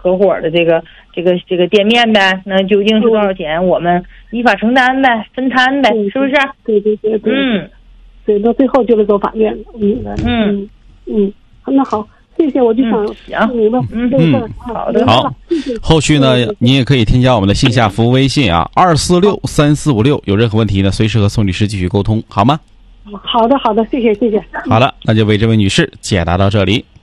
合伙的这个店面呗，那究竟是多少钱，我们依法承担呗，分摊呗，是不是？ 对，对，到最后就是走法院。那好，谢谢，我就想明白这个事儿。 好的，好，后续呢，您也可以添加我们的线下服务微信啊，2463456，有任何问题呢，随时和宋律师继续沟通，好吗？ 好的，谢谢。 好了，那就为这位女士解答到这里。